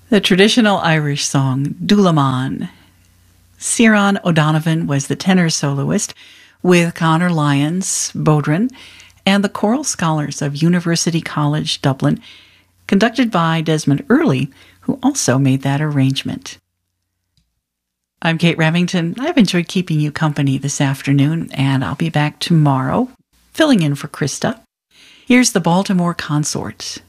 The traditional Irish song, Dúlaman. Ciarán O'Donovan was the tenor soloist, with Conor Lyons, Bodhran, and the choral scholars of University College Dublin, conducted by Desmond Earley, who also made that arrangement. I'm Kate Remington. I've enjoyed keeping you company this afternoon, and I'll be back tomorrow, filling in for Krista. Here's the Baltimore Consort.